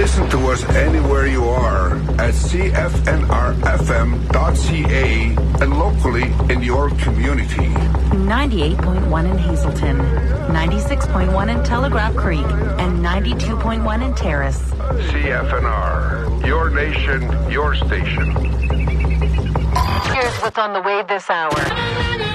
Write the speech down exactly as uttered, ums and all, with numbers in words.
Listen to us anywhere you are at c f n r f m dot c a and locally in your community. ninety-eight point one in Hazelton, ninety-six point one in Telegraph Creek, and ninety-two point one in Terrace. C F N R, your nation, your station. Here's what's on the way this hour.